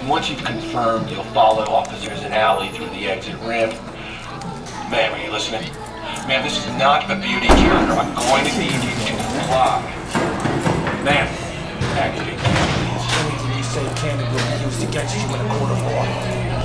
once you've confirmed, you'll follow officers in alley through the exit ramp. Ma'am, are you listening? Ma'am, this is not a beauty counter. I'm going to need you to fly. Ma'am, activate the please. Anything you say can be used against you in a court of law.